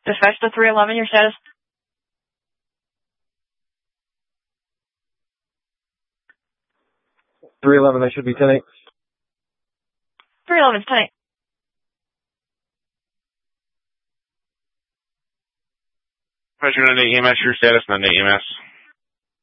Dispatch to 311, your status? 311, that should be 10-8. 311, 10-8. Dispatch 9 EMS, your status, 9 EMS.